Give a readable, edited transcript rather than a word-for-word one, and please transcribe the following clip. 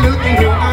ลึกๆยังหิวไง